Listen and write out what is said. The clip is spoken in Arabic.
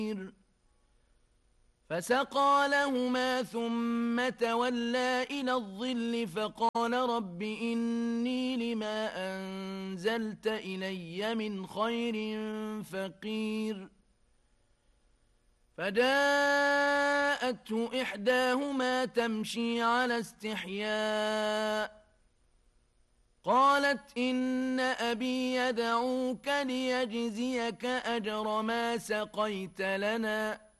فسقى لهما ثم تولى إلى الظل فقال رب إني لما أنزلت إلي من خير فقير. فجاءته إحداهما تمشي على استحياء قالت إن أبي يدعوك ليجزيك أجر ما سقيت لنا